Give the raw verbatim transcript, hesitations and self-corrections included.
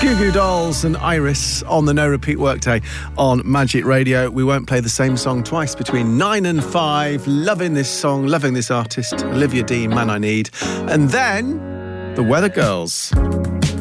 Goo Goo Dolls and Iris on the No Repeat Workday on Magic Radio. We won't play the same song twice between nine and five. Loving this song, loving this artist, Olivia Dean, Man I Need. And then, the Weather Girls.